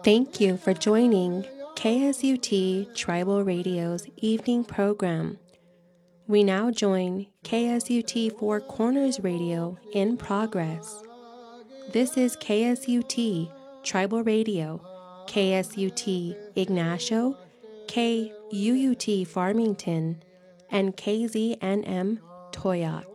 Thank you for joining KSUT Tribal Radio's evening program. We now join KSUT Four Corners Radio in progress. This is KSUT Tribal Radio, KSUT Ignacio, KUUT Farmington, and KZNM Toyox.